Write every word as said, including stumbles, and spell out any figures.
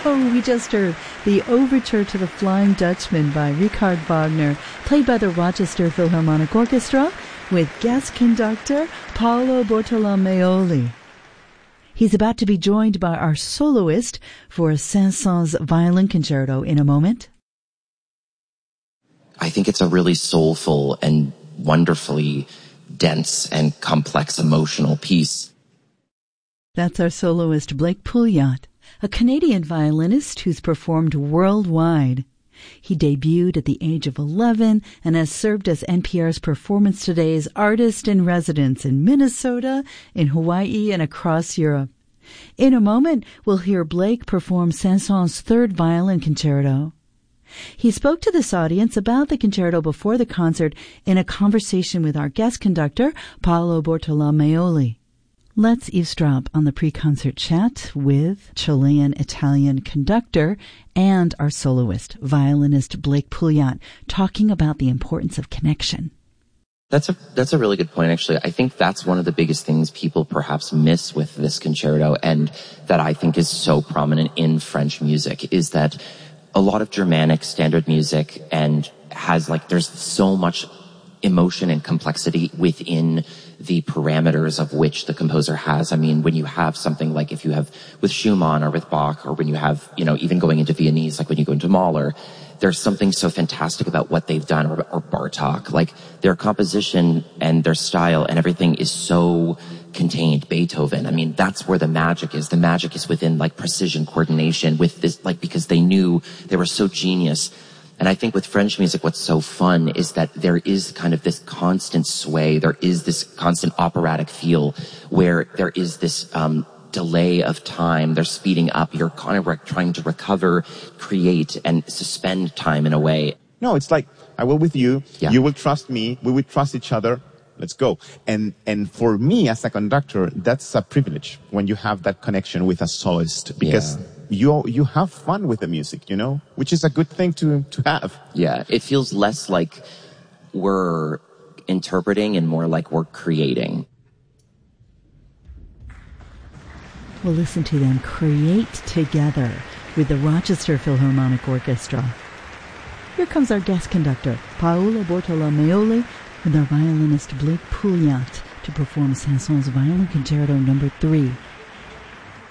Oh, we just heard the Overture to the Flying Dutchman by Richard Wagner, played by the Rochester Philharmonic Orchestra with guest conductor Paolo Bortolomeoli. He's about to be joined by our soloist for Saint-Saëns Violin Concerto in a moment. I think it's a really soulful and wonderfully dense and complex emotional piece. That's our soloist Blake Pouliot, a Canadian violinist who's performed worldwide. He debuted at the age of eleven and has served as N P R's Performance Today's artist in residence in Minnesota, in Hawaii, and across Europe. In a moment, we'll hear Blake perform Saint-Saëns' third violin concerto. He spoke to this audience about the concerto before the concert in a conversation with our guest conductor, Paolo Bortolomeoli. Let's eavesdrop on the pre-concert chat with Chilean-Italian conductor and our soloist, violinist Blake Pouliot, talking about the importance of connection. That's a that's a really good point, actually. I think that's one of the biggest things people perhaps miss with this concerto, and that I think is so prominent in French music, is that a lot of Germanic standard music and has like, there's so much emotion and complexity within the parameters of which the composer has. I mean, when you have something like, if you have with Schumann or with Bach, or when you have, you know, even going into Viennese, like when you go into Mahler, there's something so fantastic about what they've done, or, or Bartok. Like, their composition and their style and everything is so contained. Beethoven, I mean, that's where the magic is. The magic is within, like, precision coordination with this, like, because they knew they were so genius. And I think with French music, what's so fun is that there is kind of this constant sway. There is this constant operatic feel where there is this um, delay of time. They're speeding up. You're kind of rec- trying to recover, create, and suspend time in a way. No, it's like, I will with you. Yeah. You will trust me. We will trust each other. Let's go. And and for me as a conductor, that's a privilege when you have that connection with a soloist, because yeah. you you have fun with the music, you know, which is a good thing to to have. Yeah, it feels less like we're interpreting and more like we're creating. We'll listen to them create together with the Rochester Philharmonic Orchestra. Here comes our guest conductor, Paolo Bortolomeoli, with our violinist Blake Pouliot to perform Saint-Saëns Violin Concerto number three